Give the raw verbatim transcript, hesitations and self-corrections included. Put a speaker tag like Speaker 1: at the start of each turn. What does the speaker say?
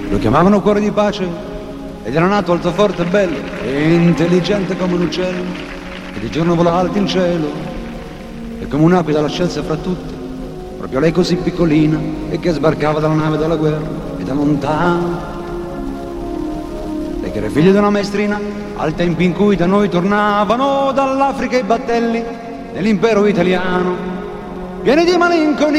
Speaker 1: Lo chiamavano cuore di pace ed era nato alto, forte e bello e intelligente come un uccello, che di giorno vola alto in cielo e come un'aquila la scelse fra tutte, proprio lei così piccolina e che sbarcava dalla nave della guerra e da lontano. Lei che era figlia di una maestrina al tempo in cui da noi tornavano dall'Africa i battelli dell'impero italiano, pieni di malinconia